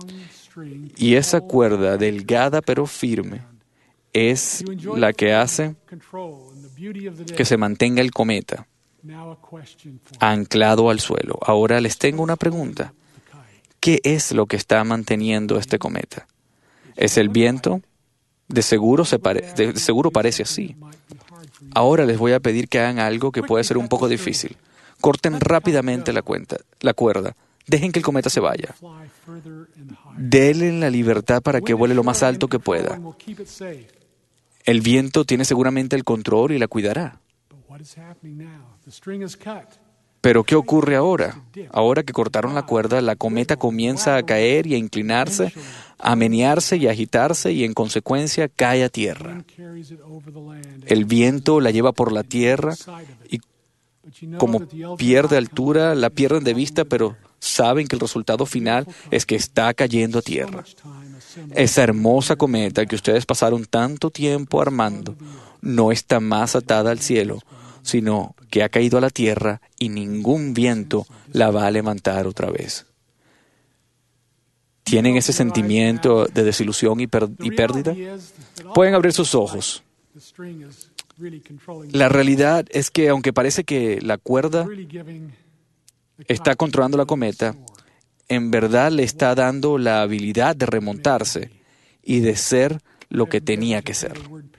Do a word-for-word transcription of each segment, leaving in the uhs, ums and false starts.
Y esa cuerda delgada pero firme es la que hace que se mantenga el cometa anclado al suelo. Ahora les tengo una pregunta. ¿Qué es lo que está manteniendo este cometa? ¿Es el viento? De seguro, se pare- de seguro parece así. Ahora les voy a pedir que hagan algo que puede ser un poco difícil. Corten rápidamente la, cuenta, la cuerda. Dejen que el cometa se vaya. Denle la libertad para que vuele lo más alto que pueda. El viento tiene seguramente el control y la cuidará. Pero ¿qué ocurre ahora? Ahora que cortaron la cuerda, la cometa comienza a caer y a inclinarse, a menearse y a agitarse y en consecuencia cae a tierra. El viento la lleva por la tierra y como pierde altura, la pierden de vista, pero saben que el resultado final es que está cayendo a tierra. Esa hermosa cometa que ustedes pasaron tanto tiempo armando no está más atada al cielo, sino que ha caído a la tierra y ningún viento la va a levantar otra vez. ¿Tienen ese sentimiento de desilusión y, per- y pérdida? Pueden abrir sus ojos. La realidad es que aunque parece que la cuerda está controlando la cometa, en verdad le está dando la habilidad de remontarse y de ser lo que tenía que ser.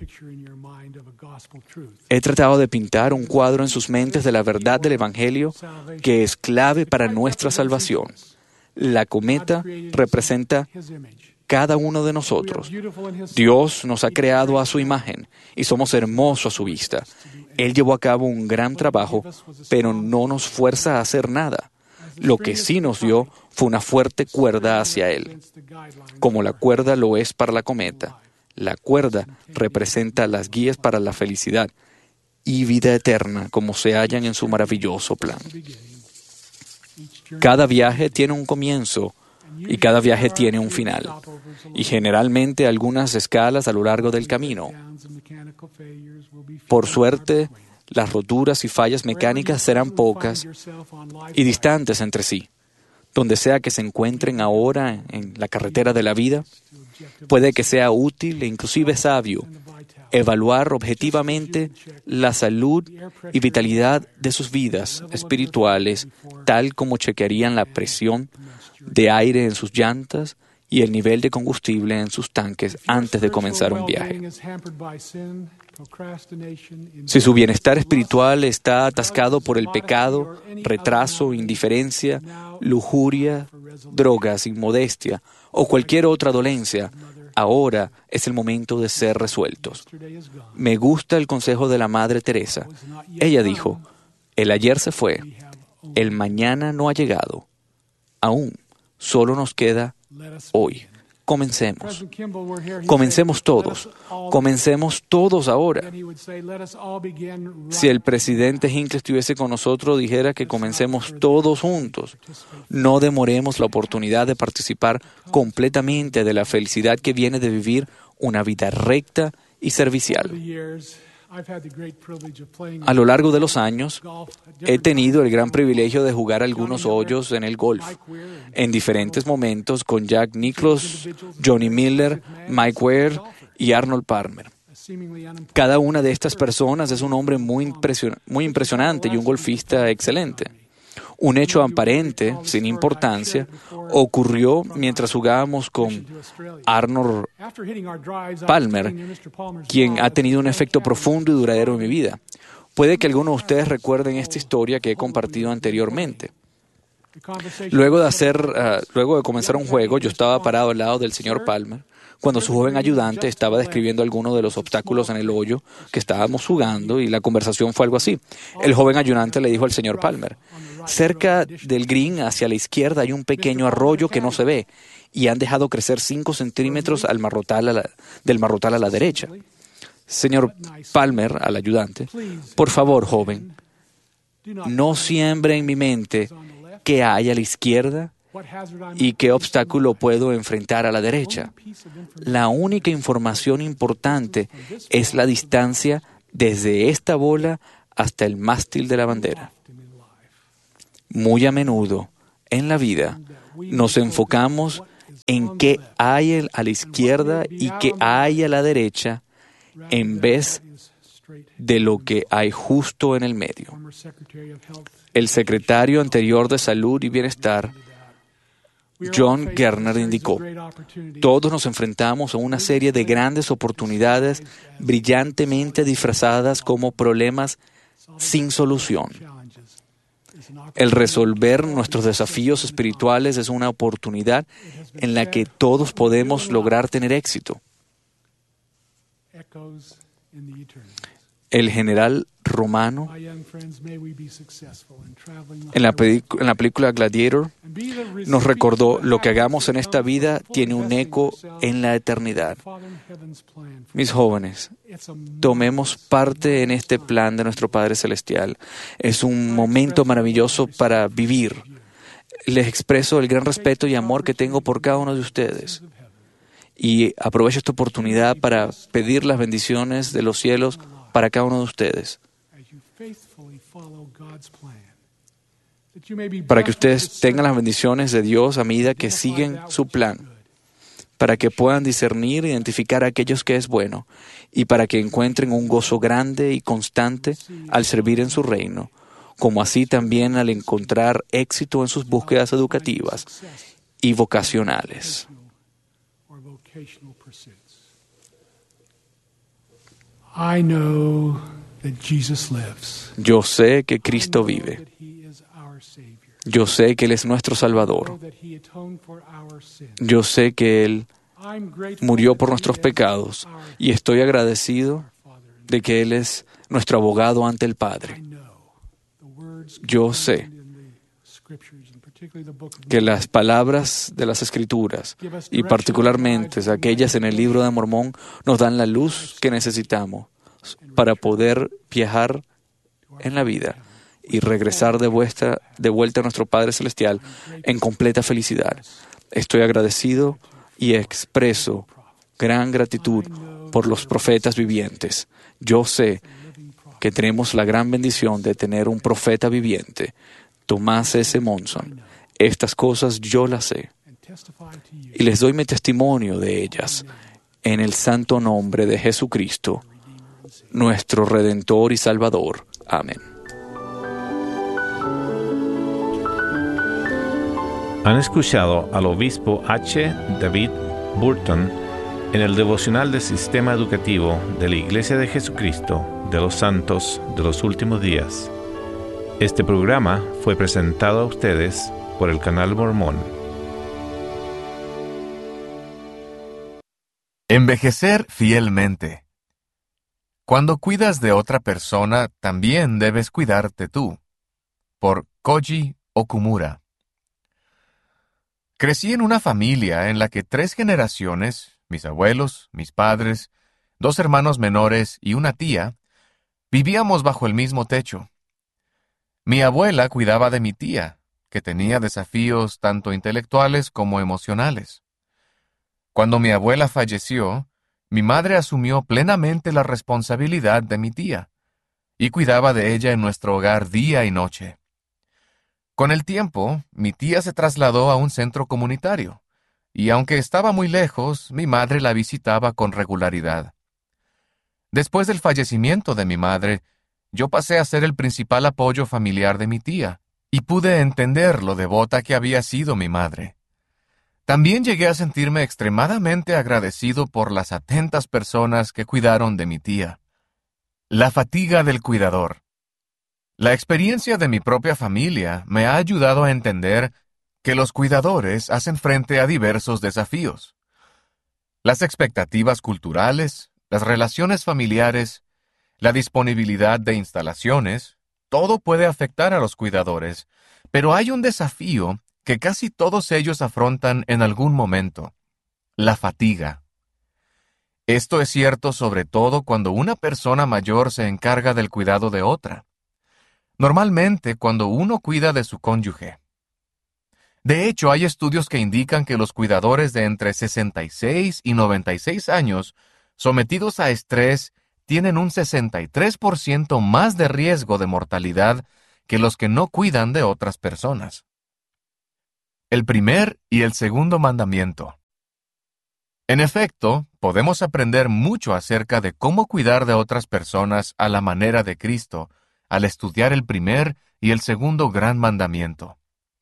He tratado de pintar un cuadro en sus mentes de la verdad del Evangelio que es clave para nuestra salvación. La cometa representa cada uno de nosotros. Dios nos ha creado a su imagen y somos hermosos a su vista. Él llevó a cabo un gran trabajo, pero no nos fuerza a hacer nada. Lo que sí nos dio fue una fuerte cuerda hacia Él, como la cuerda lo es para la cometa. La cuerda representa las guías para la felicidad y vida eterna, como se hallan en su maravilloso plan. Cada viaje tiene un comienzo y cada viaje tiene un final, y generalmente algunas escalas a lo largo del camino. Por suerte, las roturas y fallas mecánicas serán pocas y distantes entre sí. Donde sea que se encuentren ahora en la carretera de la vida, puede que sea útil e inclusive sabio evaluar objetivamente la salud y vitalidad de sus vidas espirituales, tal como chequearían la presión de aire en sus llantas y el nivel de combustible en sus tanques antes de comenzar un viaje. Si su bienestar espiritual está atascado por el pecado, retraso, indiferencia, lujuria, drogas, inmodestia o cualquier otra dolencia, ahora es el momento de ser resueltos. Me gusta el consejo de la Madre Teresa. Ella dijo, el ayer se fue, el mañana no ha llegado. Aún solo nos queda hoy. Comencemos. Comencemos todos. Comencemos todos ahora. Si el presidente Hinckley estuviese con nosotros, dijera que comencemos todos juntos. No demoremos la oportunidad de participar completamente de la felicidad que viene de vivir una vida recta y servicial. A lo largo de los años, he tenido el gran privilegio de jugar algunos hoyos en el golf, en diferentes momentos con Jack Nicklaus, Johnny Miller, Mike Weir y Arnold Palmer. Cada una de estas personas es un hombre muy, impresion- muy impresionante y un golfista excelente. Un hecho aparente, sin importancia, ocurrió mientras jugábamos con Arnold Palmer, quien ha tenido un efecto profundo y duradero en mi vida. Puede que algunos de ustedes recuerden esta historia que he compartido anteriormente. Luego de, hacer, uh, luego de comenzar un juego, yo estaba parado al lado del señor Palmer, cuando su joven ayudante estaba describiendo algunos de los obstáculos en el hoyo que estábamos jugando, y la conversación fue algo así. El joven ayudante le dijo al señor Palmer, cerca del green hacia la izquierda hay un pequeño arroyo que no se ve, y han dejado crecer cinco centímetros al marrotal a la, del marrotal a la derecha. Señor Palmer, al ayudante, por favor, joven, no siembre en mi mente qué hay a la izquierda y qué obstáculo puedo enfrentar a la derecha. La única información importante es la distancia desde esta bola hasta el mástil de la bandera. Muy a menudo, en la vida, nos enfocamos en qué hay a la izquierda y qué hay a la derecha, en vez de lo que hay justo en el medio. El secretario anterior de Salud y Bienestar, John Gerner, indicó: todos nos enfrentamos a una serie de grandes oportunidades brillantemente disfrazadas como problemas sin solución. El resolver nuestros desafíos espirituales es una oportunidad en la que todos podemos lograr tener éxito. El general romano, en la, pelic- en la película Gladiator, nos recordó: lo que hagamos en esta vida tiene un eco en la eternidad. Mis jóvenes, tomemos parte en este plan de nuestro Padre Celestial. Es un momento maravilloso para vivir. Les expreso el gran respeto y amor que tengo por cada uno de ustedes. Y aprovecho esta oportunidad para pedir las bendiciones de los cielos para cada uno de ustedes, para que ustedes tengan las bendiciones de Dios a medida que siguen su plan, para que puedan discernir e identificar a aquellos que es bueno, y para que encuentren un gozo grande y constante al servir en su reino, como así también al encontrar éxito en sus búsquedas educativas y vocacionales. I know that Jesus lives. Yo sé que Cristo vive. Yo sé que Él es nuestro Salvador. Yo sé que Él murió por nuestros pecados y estoy agradecido de que Él es nuestro abogado ante el Padre. Yo sé que las palabras de las Escrituras, y particularmente aquellas en el Libro de Mormón, nos dan la luz que necesitamos para poder viajar en la vida y regresar de vuelta, de vuelta a nuestro Padre Celestial en completa felicidad. Estoy agradecido y expreso gran gratitud por los profetas vivientes. Yo sé que tenemos la gran bendición de tener un profeta viviente, Tomás S. Monson. Estas cosas yo las sé y les doy mi testimonio de ellas en el santo nombre de Jesucristo, nuestro Redentor y Salvador. Amén. Han escuchado al obispo H. David Burton en el devocional del Sistema Educativo de la Iglesia de Jesucristo de los Santos de los Últimos Días. Este programa fue presentado a ustedes por el Canal Mormón. Envejecer fielmente. Cuando cuidas de otra persona, también debes cuidarte tú. Por Koji Okumura. Crecí en una familia en la que tres generaciones, mis abuelos, mis padres, dos hermanos menores y una tía, vivíamos bajo el mismo techo. Mi abuela cuidaba de mi tía, que tenía desafíos tanto intelectuales como emocionales. Cuando mi abuela falleció, mi madre asumió plenamente la responsabilidad de mi tía y cuidaba de ella en nuestro hogar día y noche. Con el tiempo, mi tía se trasladó a un centro comunitario, y aunque estaba muy lejos, mi madre la visitaba con regularidad. Después del fallecimiento de mi madre, yo pasé a ser el principal apoyo familiar de mi tía, y pude entender lo devota que había sido mi madre. También llegué a sentirme extremadamente agradecido por las atentas personas que cuidaron de mi tía. La fatiga del cuidador. La experiencia de mi propia familia me ha ayudado a entender que los cuidadores hacen frente a diversos desafíos. Las expectativas culturales, las relaciones familiares, la disponibilidad de instalaciones, todo puede afectar a los cuidadores, pero hay un desafío que casi todos ellos afrontan en algún momento: la fatiga. Esto es cierto sobre todo cuando una persona mayor se encarga del cuidado de otra. Normalmente cuando uno cuida de su cónyuge. De hecho, hay estudios que indican que los cuidadores de entre sesenta y seis y noventa y seis años, sometidos a estrés, tienen un sesenta y tres por ciento más de riesgo de mortalidad que los que no cuidan de otras personas. el primer y el segundo mandamiento. En efecto, podemos aprender mucho acerca de cómo cuidar de otras personas a la manera de Cristo al estudiar el primer y el segundo gran mandamiento.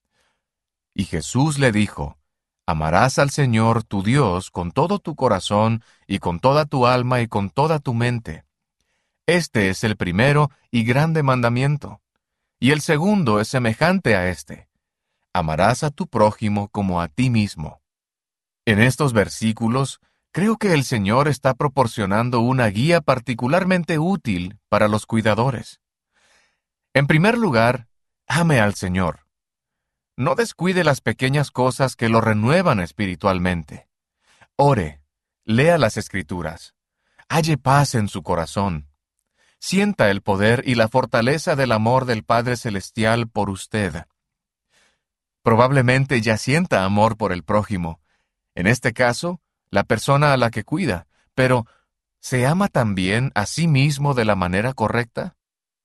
Y Jesús le dijo, amarás al Señor tu Dios con todo tu corazón y con toda tu alma y con toda tu mente. Este es el primero y grande mandamiento. Y el segundo es semejante a este. Amarás a tu prójimo como a ti mismo. En estos versículos, creo que el Señor está proporcionando una guía particularmente útil para los cuidadores. En primer lugar, ame al Señor. No descuide las pequeñas cosas que lo renuevan espiritualmente. Ore, lea las Escrituras, halle paz en su corazón. Sienta el poder y la fortaleza del amor del Padre Celestial por usted. Probablemente ya sienta amor por el prójimo, en este caso, la persona a la que cuida, pero ¿se ama también a sí mismo de la manera correcta?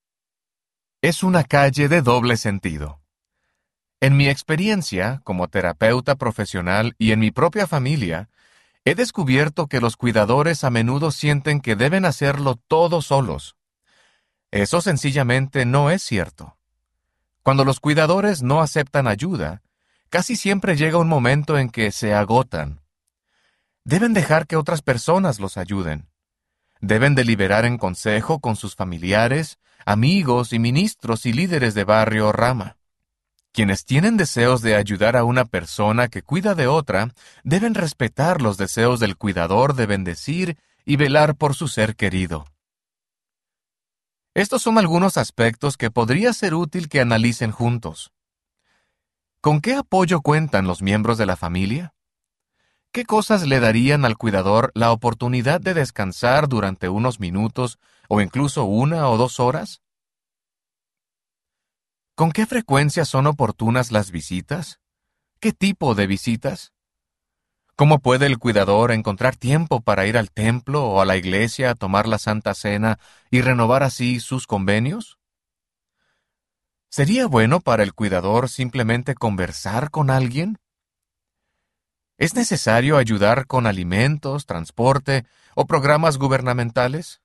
Es una calle de doble sentido. En mi experiencia como terapeuta profesional y en mi propia familia, he descubierto que los cuidadores a menudo sienten que deben hacerlo todos solos. Eso sencillamente no es cierto. Cuando los cuidadores no aceptan ayuda, casi siempre llega un momento en que se agotan. Deben dejar que otras personas los ayuden. Deben deliberar en consejo con sus familiares, amigos y ministros y líderes de barrio o rama. Quienes tienen deseos de ayudar a una persona que cuida de otra, deben respetar los deseos del cuidador de bendecir y velar por su ser querido. Estos son algunos aspectos que podría ser útil que analicen juntos. ¿Con qué apoyo cuentan los miembros de la familia? ¿Qué cosas le darían al cuidador la oportunidad de descansar durante unos minutos o incluso una o dos horas? ¿Con qué frecuencia son oportunas las visitas? ¿Qué tipo de visitas? ¿Cómo puede el cuidador encontrar tiempo para ir al templo o a la iglesia a tomar la Santa Cena y renovar así sus convenios? ¿Sería bueno para el cuidador simplemente conversar con alguien? ¿Es necesario ayudar con alimentos, transporte o programas gubernamentales?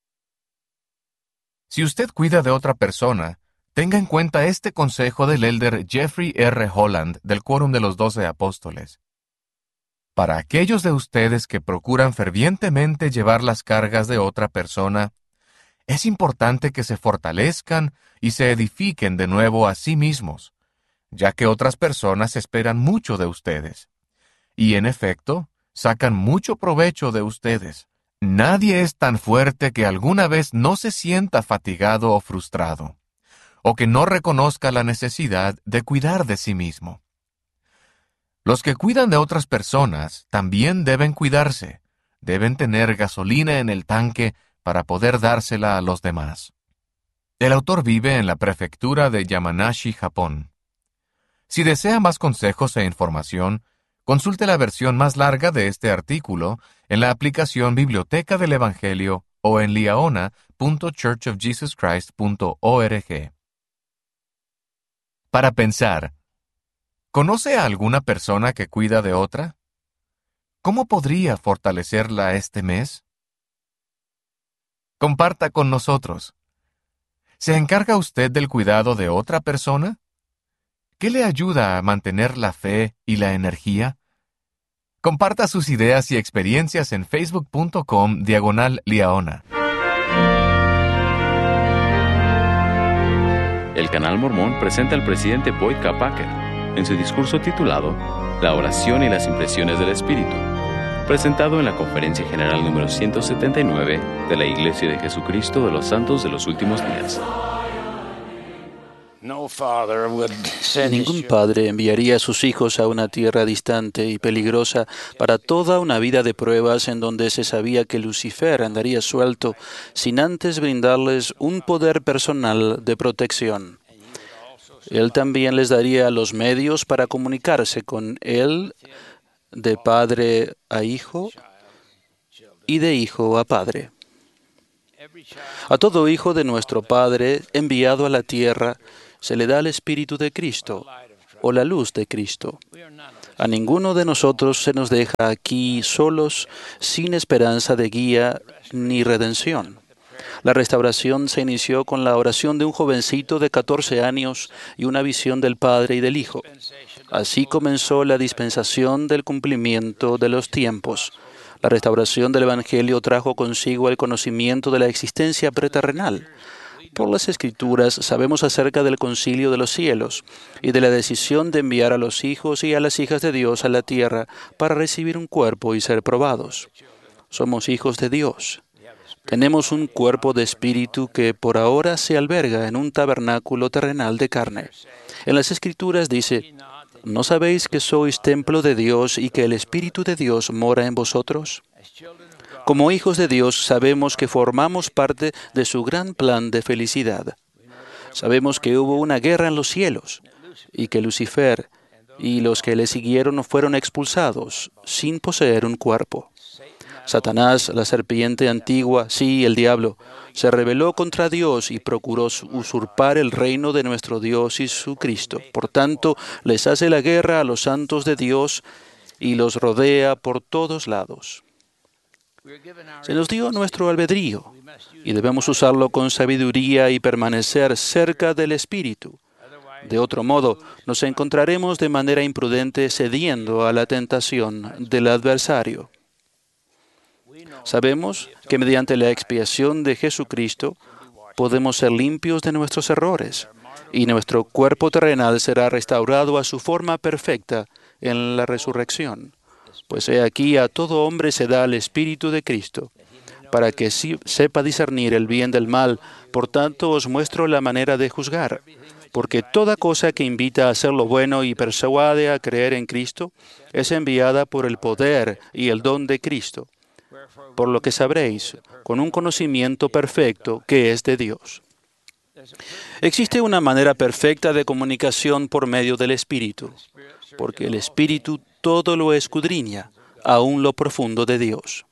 Si usted cuida de otra persona, tenga en cuenta este consejo del elder Jeffrey R. Holland del Quórum de los Doce Apóstoles. Para aquellos de ustedes que procuran fervientemente llevar las cargas de otra persona, es importante que se fortalezcan y se edifiquen de nuevo a sí mismos, ya que otras personas esperan mucho de ustedes. Y en efecto, sacan mucho provecho de ustedes. Nadie es tan fuerte que alguna vez no se sienta fatigado o frustrado, o que no reconozca la necesidad de cuidar de sí mismo. Los que cuidan de otras personas también deben cuidarse, deben tener gasolina en el tanque para poder dársela a los demás. El autor vive en la prefectura de Yamanashi, Japón. Si desea más consejos e información, consulte la versión más larga de este artículo en la aplicación Biblioteca del Evangelio o en liaona punto church of jesus christ punto org. Para pensar, ¿conoce a alguna persona que cuida de otra? ¿Cómo podría fortalecerla este mes? Comparta con nosotros. ¿Se encarga usted del cuidado de otra persona? ¿Qué le ayuda a mantener la fe y la energía? Comparta sus ideas y experiencias en facebook punto com diagonal liaona. El Canal Mormón presenta al presidente Boyd K. Packer en su discurso titulado La oración y las impresiones del Espíritu, presentado en la Conferencia General número ciento setenta y nueve de la Iglesia de Jesucristo de los Santos de los Últimos Días. Ningún padre enviaría a sus hijos a una tierra distante y peligrosa para toda una vida de pruebas en donde se sabía que Lucifer andaría suelto sin antes brindarles un poder personal de protección. Él también les daría los medios para comunicarse con Él de padre a hijo y de hijo a padre. A todo hijo de nuestro Padre enviado a la tierra se le da el Espíritu de Cristo, o la luz de Cristo. A ninguno de nosotros se nos deja aquí solos, sin esperanza de guía ni redención. La restauración se inició con la oración de un jovencito de catorce años y una visión del Padre y del Hijo. Así comenzó la dispensación del cumplimiento de los tiempos. La restauración del Evangelio trajo consigo el conocimiento de la existencia preterrenal. Por las Escrituras sabemos acerca del concilio de los cielos y de la decisión de enviar a los hijos y a las hijas de Dios a la tierra para recibir un cuerpo y ser probados. Somos hijos de Dios. Tenemos un cuerpo de espíritu que por ahora se alberga en un tabernáculo terrenal de carne. En las Escrituras dice, ¿no sabéis que sois templo de Dios y que el Espíritu de Dios mora en vosotros? Como hijos de Dios sabemos que formamos parte de su gran plan de felicidad. Sabemos que hubo una guerra en los cielos y que Lucifer y los que le siguieron fueron expulsados sin poseer un cuerpo. Satanás, la serpiente antigua, sí, el diablo, se rebeló contra Dios y procuró usurpar el reino de nuestro Dios y su Cristo. Por tanto, les hace la guerra a los santos de Dios y los rodea por todos lados. Se nos dio nuestro albedrío y debemos usarlo con sabiduría y permanecer cerca del Espíritu. De otro modo, nos encontraremos de manera imprudente cediendo a la tentación del adversario. Sabemos que mediante la expiación de Jesucristo podemos ser limpios de nuestros errores y nuestro cuerpo terrenal será restaurado a su forma perfecta en la resurrección. Pues he aquí a todo hombre se da el Espíritu de Cristo, para que sepa discernir el bien del mal. Por tanto os muestro la manera de juzgar, porque toda cosa que invita a hacer lo bueno y persuade a creer en Cristo es enviada por el poder y el don de Cristo, por lo que sabréis, con un conocimiento perfecto que es de Dios. Existe una manera perfecta de comunicación por medio del Espíritu, porque el Espíritu todo lo escudriña, aún lo profundo de Dios.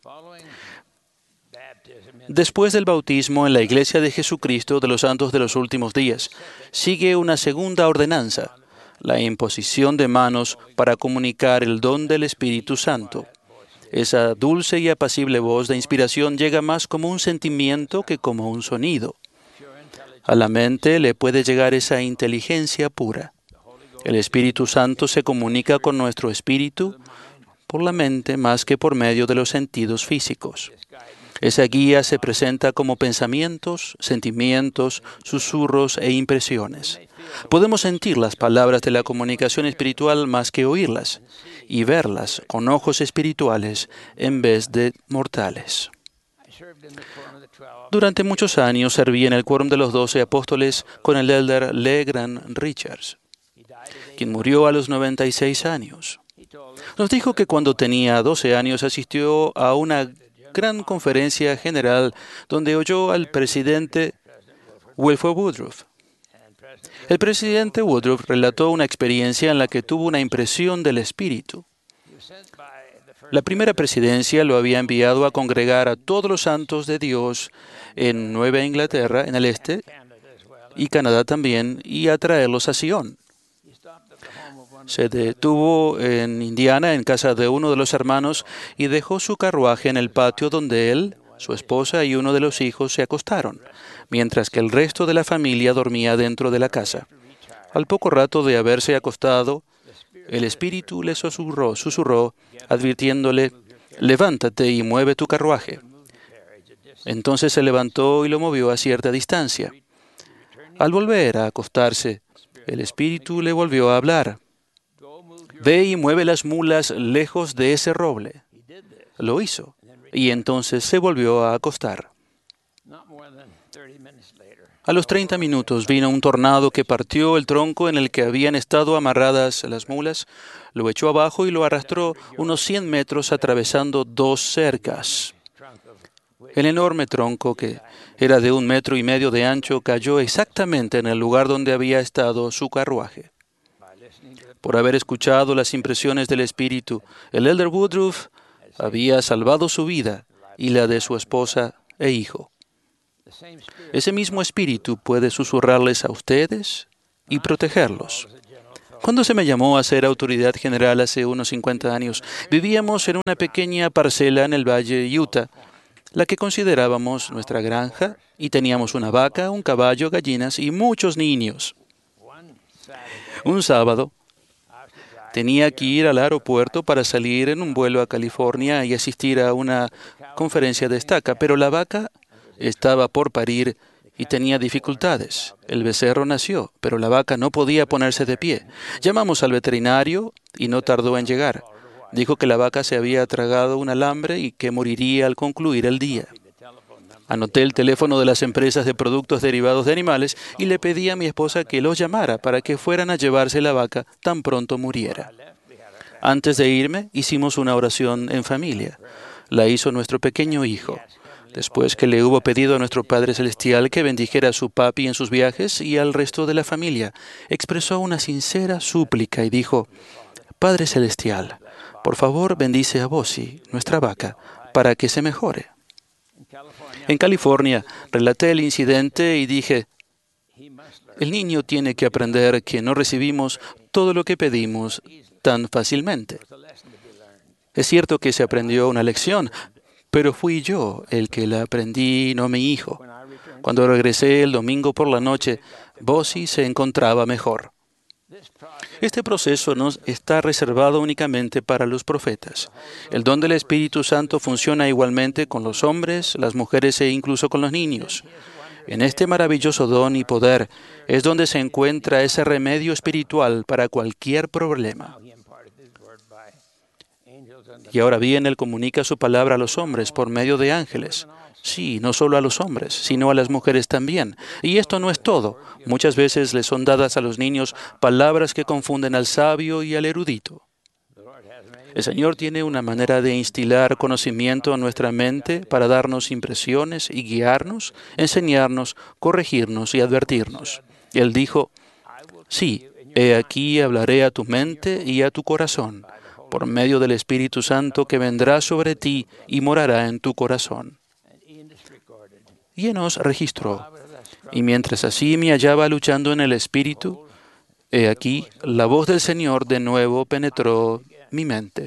Después del bautismo en la Iglesia de Jesucristo de los Santos de los Últimos Días, sigue una segunda ordenanza, la imposición de manos para comunicar el don del Espíritu Santo. Esa dulce y apacible voz de inspiración llega más como un sentimiento que como un sonido. A la mente le puede llegar esa inteligencia pura. El Espíritu Santo se comunica con nuestro espíritu por la mente más que por medio de los sentidos físicos. Esa guía se presenta como pensamientos, sentimientos, susurros e impresiones. Podemos sentir las palabras de la comunicación espiritual más que oírlas y verlas con ojos espirituales en vez de mortales. Durante muchos años serví en el quórum de los doce apóstoles con el elder Lee Grant Richards, quien murió a los noventa y seis años. Nos dijo que cuando tenía doce años asistió a una gran conferencia general donde oyó al presidente Wilford Woodruff. El presidente Woodruff relató una experiencia en la que tuvo una impresión del Espíritu. La primera presidencia lo había enviado a congregar a todos los santos de Dios en Nueva Inglaterra, en el este, y Canadá también, y a traerlos a Sion. Se detuvo en Indiana, en casa de uno de los hermanos, y dejó su carruaje en el patio donde él, su esposa y uno de los hijos se acostaron, mientras que el resto de la familia dormía dentro de la casa. Al poco rato de haberse acostado, el Espíritu le susurró, susurró, advirtiéndole, «Levántate y mueve tu carruaje». Entonces se levantó y lo movió a cierta distancia. Al volver a acostarse, el Espíritu le volvió a hablar. «Ve y mueve las mulas lejos de ese roble». Lo hizo, y entonces se volvió a acostar. A los treinta minutos vino un tornado que partió el tronco en el que habían estado amarradas las mulas, lo echó abajo y lo arrastró unos cien metros atravesando dos cercas. El enorme tronco, que era de un metro y medio de ancho, cayó exactamente en el lugar donde había estado su carruaje. Por haber escuchado las impresiones del Espíritu, el elder Woodruff había salvado su vida y la de su esposa e hijo. Ese mismo Espíritu puede susurrarles a ustedes y protegerlos. Cuando se me llamó a ser autoridad general hace unos cincuenta años, vivíamos en una pequeña parcela en el valle de Utah, la que considerábamos nuestra granja, y teníamos una vaca, un caballo, gallinas y muchos niños. Un sábado, tenía que ir al aeropuerto para salir en un vuelo a California y asistir a una conferencia de estaca, pero la vaca estaba por parir y tenía dificultades. El becerro nació, pero la vaca no podía ponerse de pie. Llamamos al veterinario y no tardó en llegar. Dijo que la vaca se había tragado un alambre y que moriría al concluir el día. Anoté el teléfono de las empresas de productos derivados de animales y le pedí a mi esposa que los llamara para que fueran a llevarse la vaca tan pronto muriera. Antes de irme, hicimos una oración en familia. La hizo nuestro pequeño hijo, después que le hubo pedido a nuestro Padre Celestial que bendijera a su papi en sus viajes y al resto de la familia. Expresó una sincera súplica y dijo: Padre Celestial, por favor bendice a Bossy, nuestra vaca, para que se mejore. En California, relaté el incidente y dije: el niño tiene que aprender que no recibimos todo lo que pedimos tan fácilmente. Es cierto que se aprendió una lección, pero fui yo el que la aprendí, no mi hijo. Cuando regresé el domingo por la noche, Bossy se encontraba mejor. Este proceso no está reservado únicamente para los profetas. El don del Espíritu Santo funciona igualmente con los hombres, las mujeres e incluso con los niños. En este maravilloso don y poder es donde se encuentra ese remedio espiritual para cualquier problema. Y ahora bien, Él comunica su palabra a los hombres por medio de ángeles. Sí, no solo a los hombres, sino a las mujeres también. Y esto no es todo. Muchas veces les son dadas a los niños palabras que confunden al sabio y al erudito. El Señor tiene una manera de instilar conocimiento en nuestra mente para darnos impresiones y guiarnos, enseñarnos, corregirnos y advertirnos. Él dijo: sí, he aquí hablaré a tu mente y a tu corazón, por medio del Espíritu Santo que vendrá sobre ti y morará en tu corazón. Y Enos registró: y mientras así me hallaba luchando en el Espíritu, he aquí, la voz del Señor de nuevo penetró mi mente.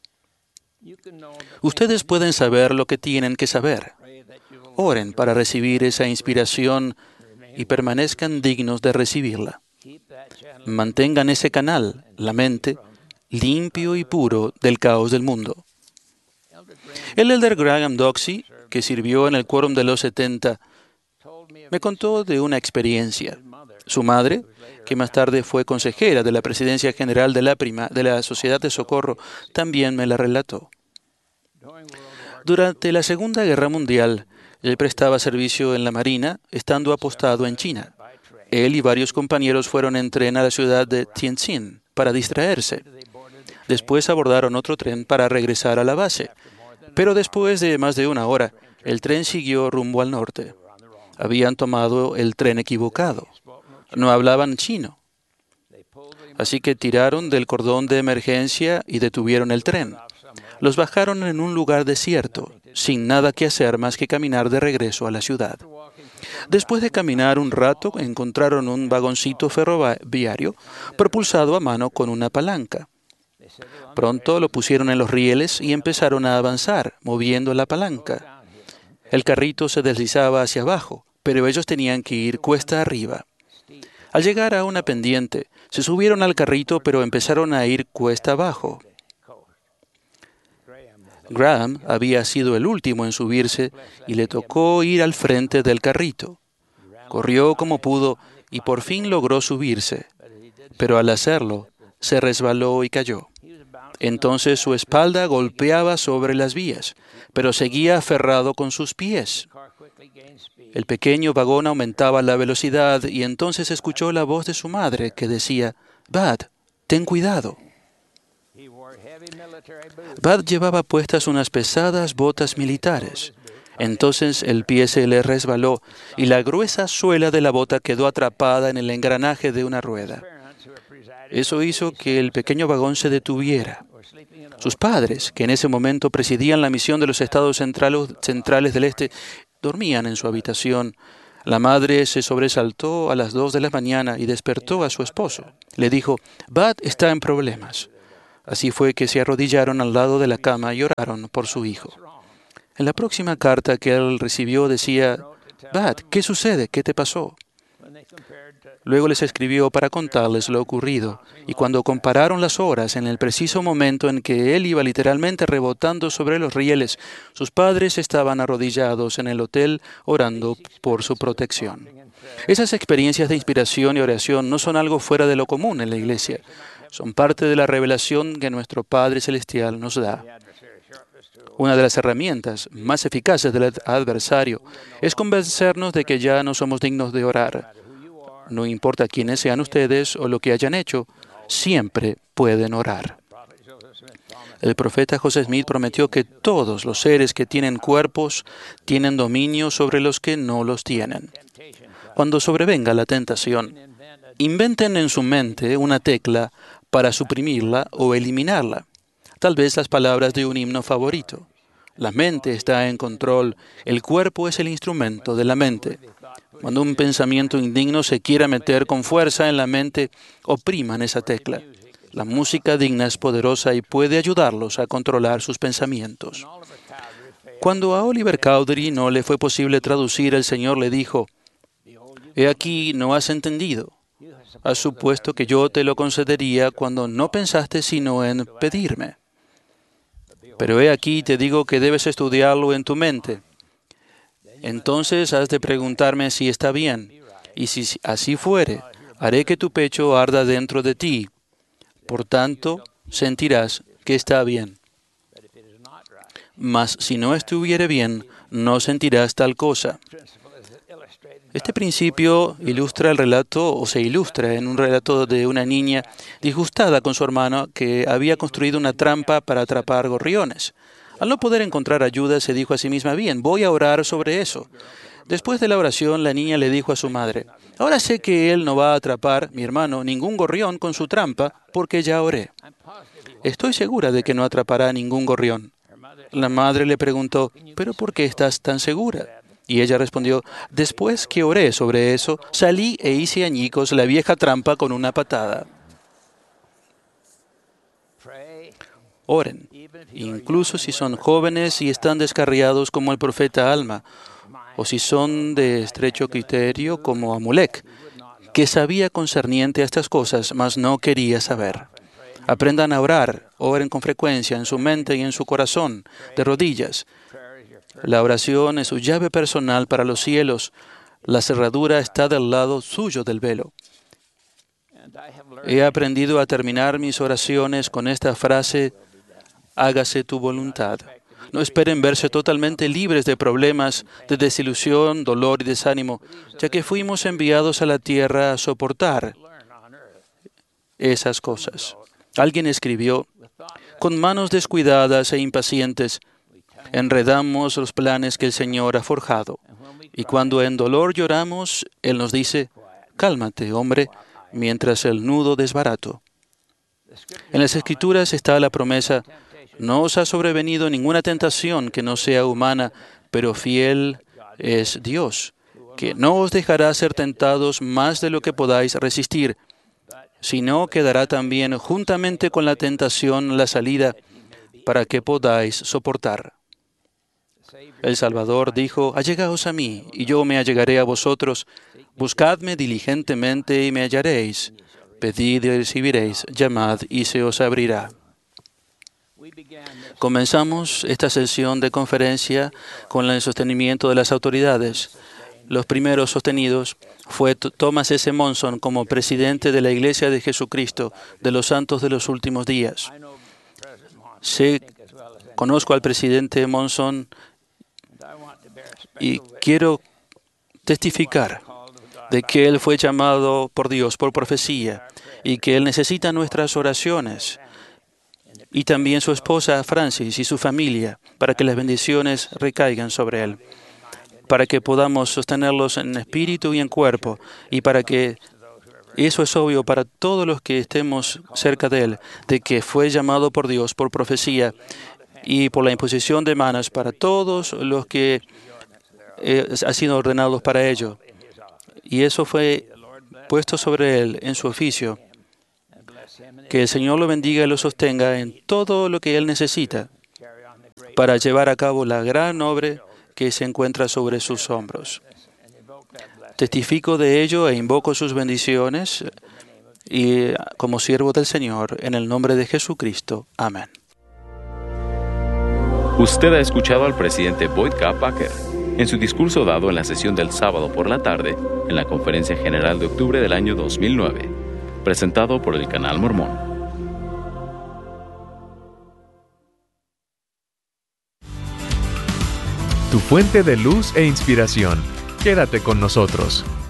Ustedes pueden saber lo que tienen que saber. Oren para recibir esa inspiración y permanezcan dignos de recibirla. Mantengan ese canal, la mente, limpio y puro del caos del mundo. El elder Graham Doxey, que sirvió en el quórum de los setenta, me contó de una experiencia. Su madre, que más tarde fue consejera de la presidencia general de la, prima, de la Sociedad de Socorro, también me la relató. Durante la Segunda Guerra Mundial, él prestaba servicio en la Marina, estando apostado en China. Él y varios compañeros fueron en tren a la ciudad de Tianjin para distraerse. Después abordaron otro tren para regresar a la base. Pero después de más de una hora, el tren siguió rumbo al norte. Habían tomado el tren equivocado. No hablaban chino. Así que tiraron del cordón de emergencia y detuvieron el tren. Los bajaron en un lugar desierto, sin nada que hacer más que caminar de regreso a la ciudad. Después de caminar un rato, encontraron un vagoncito ferroviario propulsado a mano con una palanca. Pronto lo pusieron en los rieles y empezaron a avanzar, moviendo la palanca. El carrito se deslizaba hacia abajo, pero ellos tenían que ir cuesta arriba. Al llegar a una pendiente, se subieron al carrito, pero empezaron a ir cuesta abajo. Graham había sido el último en subirse y le tocó ir al frente del carrito. Corrió como pudo y por fin logró subirse, pero al hacerlo, se resbaló y cayó. Entonces su espalda golpeaba sobre las vías, pero seguía aferrado con sus pies. El pequeño vagón aumentaba la velocidad y entonces escuchó la voz de su madre que decía: Bud, ten cuidado. Bud llevaba puestas unas pesadas botas militares. Entonces el pie se le resbaló y la gruesa suela de la bota quedó atrapada en el engranaje de una rueda. Eso hizo que el pequeño vagón se detuviera. Sus padres, que en ese momento presidían la misión de los estados centrales del este, dormían en su habitación La madre se sobresaltó a las dos de la mañana y despertó a su esposo. Le dijo, Bud está en problemas. Así fue que se arrodillaron al lado de la cama y oraron por su hijo. En la próxima carta que él recibió decía, Bud, ¿qué sucede? ¿Qué te pasó? Luego les escribió para contarles lo ocurrido, y cuando compararon las horas en el preciso momento en que él iba literalmente rebotando sobre los rieles, sus padres estaban arrodillados en el hotel orando por su protección. Esas experiencias de inspiración y oración no son algo fuera de lo común en la iglesia. Son parte de la revelación que nuestro Padre Celestial nos da. Una de las herramientas más eficaces del adversario es convencernos de que ya no somos dignos de orar. No importa quiénes sean ustedes o lo que hayan hecho, siempre pueden orar. El profeta José Smith prometió que todos los seres que tienen cuerpos tienen dominio sobre los que no los tienen. Cuando sobrevenga la tentación, inventen en su mente una tecla para suprimirla o eliminarla. Tal vez las palabras de un himno favorito. La mente está en control, el cuerpo es el instrumento de la mente. Cuando un pensamiento indigno se quiera meter con fuerza en la mente, opriman esa tecla. La música digna es poderosa y puede ayudarlos a controlar sus pensamientos. Cuando a Oliver Cowdery no le fue posible traducir, el Señor le dijo, «He aquí, no has entendido. Has supuesto que yo te lo concedería cuando no pensaste sino en pedirme. Pero he aquí, te digo que debes estudiarlo en tu mente. Entonces has de preguntarme si está bien, y si así fuere, haré que tu pecho arda dentro de ti. Por tanto, sentirás que está bien. Mas si no estuviere bien, no sentirás tal cosa». Este principio ilustra el relato, o se ilustra en un relato de una niña disgustada con su hermano que había construido una trampa para atrapar gorriones. Al no poder encontrar ayuda, se dijo a sí misma, bien, voy a orar sobre eso. Después de la oración, la niña le dijo a su madre, ahora sé que él no va a atrapar, mi hermano, ningún gorrión con su trampa, porque ya oré. Estoy segura de que no atrapará ningún gorrión. La madre le preguntó, ¿pero por qué estás tan segura? Y ella respondió, después que oré sobre eso, salí e hice añicos la vieja trampa con una patada. Oren, incluso si son jóvenes y están descarriados como el profeta Alma, o si son de estrecho criterio como Amulek, que sabía concerniente a estas cosas, mas no quería saber. Aprendan a orar, oren con frecuencia en su mente y en su corazón, de rodillas. La oración es su llave personal para los cielos. La cerradura está del lado suyo del velo. He aprendido a terminar mis oraciones con esta frase, hágase tu voluntad. No esperen verse totalmente libres de problemas, de desilusión, dolor y desánimo, ya que fuimos enviados a la tierra a soportar esas cosas. Alguien escribió, con manos descuidadas e impacientes, enredamos los planes que el Señor ha forjado. Y cuando en dolor lloramos, Él nos dice, cálmate, hombre, mientras el nudo desbarato. En las Escrituras está la promesa, no os ha sobrevenido ninguna tentación que no sea humana, pero fiel es Dios, que no os dejará ser tentados más de lo que podáis resistir, sino que dará también juntamente con la tentación la salida para que podáis soportar. El Salvador dijo, allegaos a mí, y yo me allegaré a vosotros. Buscadme diligentemente y me hallaréis. Pedid y recibiréis, llamad y se os abrirá. Comenzamos esta sesión de conferencia con el sostenimiento de las autoridades. Los primeros sostenidos fue Thomas S. Monson como presidente de la Iglesia de Jesucristo de los Santos de los Últimos Días. Sé, conozco al presidente Monson y quiero testificar de que Él fue llamado por Dios por profecía y que Él necesita nuestras oraciones, y también su esposa Francis y su familia, para que las bendiciones recaigan sobre Él, para que podamos sostenerlos en espíritu y en cuerpo, y para que, eso es obvio para todos los que estemos cerca de Él, de que fue llamado por Dios por profecía y por la imposición de manos para todos los que eh, han sido ordenados para ello. y eso fue puesto sobre él en su oficio. Que el Señor lo bendiga y lo sostenga en todo lo que él necesita para llevar a cabo la gran obra que se encuentra sobre sus hombros. Testifico de ello e invoco sus bendiciones y como siervo del Señor, en el nombre de Jesucristo. Amén. Usted ha escuchado al presidente Boyd K. Packer en su discurso dado en la sesión del sábado por la tarde en la Conferencia General de octubre del año dos mil nueve, presentado por el Canal Mormón. Tu fuente de luz e inspiración. Quédate con nosotros.